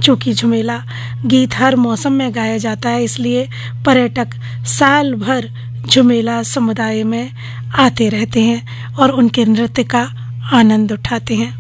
चूँकि झुमेला गीत हर मौसम में गाया जाता है, इसलिए पर्यटक साल भर झुमेला समुदाय में आते रहते हैं और उनके नृत्य का आनंद उठाते हैं।